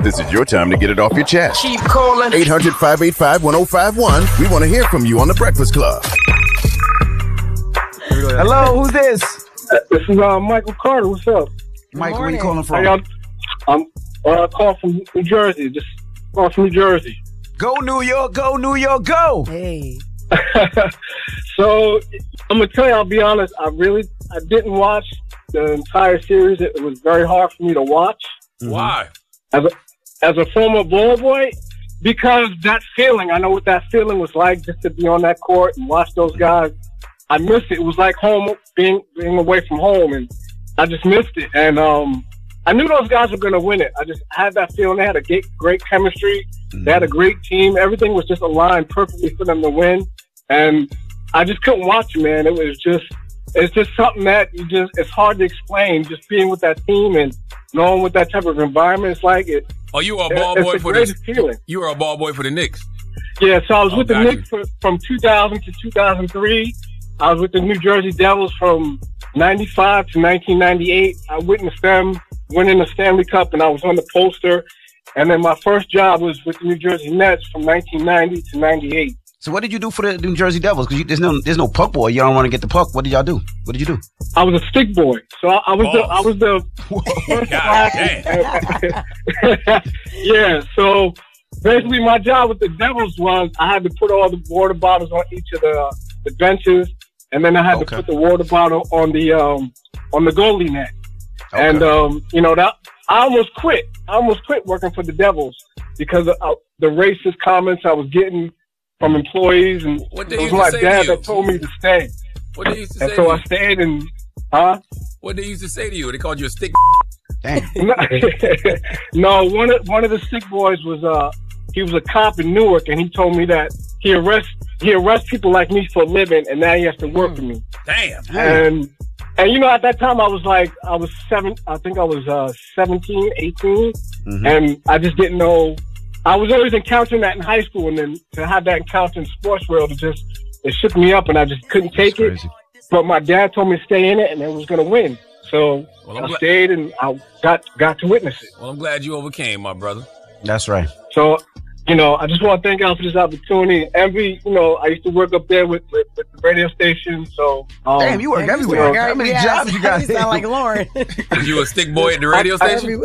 This is your time to get it off your chest. Keep calling. 800-585-1051. We want to hear from you on The Breakfast Club. Hello, who's this? This is Michael Carter. What's up? Michael, where you calling from? I'm calling from New Jersey. Just calling from New Jersey. Go New York, go New York, go! Hey. So I'm gonna tell you, I'll be honest. I didn't watch the entire series. It was very hard for me to watch. Why? As a former ball boy, because that feeling, I know what that feeling was like, just to be on that court and watch those guys. I missed it. It was like home, being away from home, and I just missed it. And I knew those guys were going to win it. I just had that feeling. They had a great chemistry. They had a great team. Everything was just aligned perfectly for them to win. And I just couldn't watch it, man. It's just something that it's hard to explain. Just being with that team and knowing what that type of environment is like. Oh, you were a ball boy for the feeling. You were a ball boy for the Knicks. Yeah, so I was with the Knicks from 2000 to 2003. I was with the New Jersey Devils from 95 to 1998. I witnessed them winning the Stanley Cup, and I was on the poster. And then my first job was with the New Jersey Nets from 1990 to 98. So what did you do for the New Jersey Devils? Because there's no puck boy. You don't want to get the puck. What did y'all do? What did you do? I was a stick boy. So I was the first black. Yeah. So basically, my job with the Devils was I had to put all the water bottles on each of the benches, and then I had to put the water bottle on the goalie net. Okay. And that I almost quit. I almost quit working for the Devils because of the racist comments I was getting from employees, and it was my dad that told me to stay. What they used to say? And so I stayed, and what they used to say to you? They called you a stick. Damn. No, one of the sick boys was he was a cop in Newark, and he told me that he arrests people like me for a living, and now he has to work for me. Damn. And at that time I was 17, 18, and I just didn't know. I was always encountering that in high school, and then to have that encounter in sports world, it shook me up, and I just couldn't take it. But my dad told me to stay in it, and it was going to win. So I stayed, and I got to witness it. Well, I'm glad you overcame, my brother. That's right. So, I just want to thank y'all for this opportunity. Envy, I used to work up there with the radio station. So, damn, you work everywhere. How many jobs you got? You sound like Lauren. Was you a stick boy at the radio station?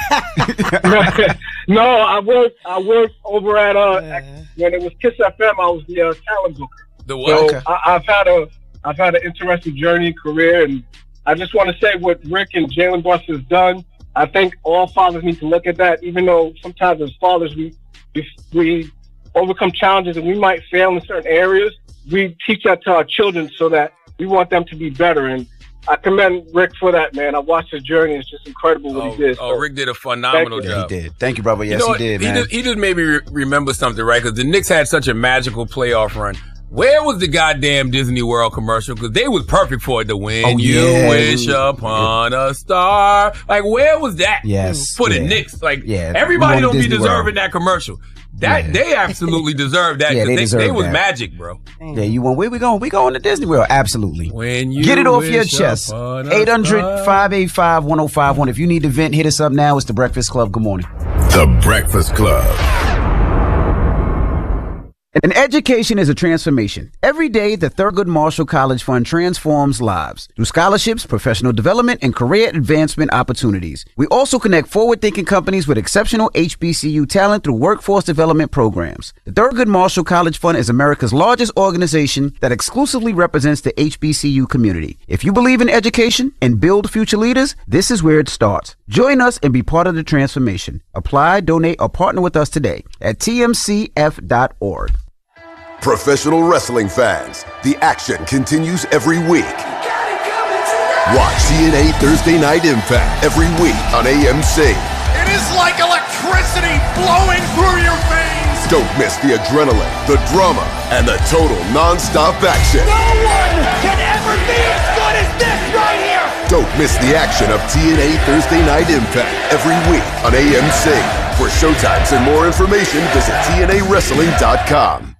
No, I worked over at when it was Kiss FM. I was the talent booker. The what? So I've had an interesting journey, career, and I just want to say what Rick and Jalen Brunson has done. I think all fathers need to look at that. Even though sometimes as fathers we overcome challenges and we might fail in certain areas, we teach that to our children so that we want them to be better. And I commend Rick for that, man. I watched his journey. It's just incredible what he did. So, Rick did a phenomenal job. He did. Thank you, brother. Yes, he did, man. He just made me remember something, right? Because the Knicks had such a magical playoff run. Where was the goddamn Disney World commercial? Because they was perfect for it to win. You wish upon a star. Like, where was that? Yes. For the Knicks. Like, everybody don't be deserving that commercial. They absolutely deserve that because they was magic, bro. Yeah, you want where we going? We going to Disney World. Absolutely. When you get it off your chest. 800-585-1051. If you need to vent, hit us up now. It's The Breakfast Club. Good morning. The Breakfast Club. An education is a transformation. Every day, the Thurgood Marshall College Fund transforms lives through scholarships, professional development, and career advancement opportunities. We also connect forward-thinking companies with exceptional HBCU talent through workforce development programs. The Thurgood Marshall College Fund is America's largest organization that exclusively represents the HBCU community. If you believe in education and build future leaders, this is where it starts. Join us and be part of the transformation. Apply, donate, or partner with us today at tmcf.org. Professional wrestling fans, the action continues every week. Watch TNA Thursday Night Impact every week on AMC. It is like electricity flowing through your veins. Don't miss the adrenaline, the drama, and the total non-stop action. No one can ever be as good as this right here. Don't miss the action of TNA Thursday Night Impact every week on AMC. For showtimes and more information, visit TNAWrestling.com.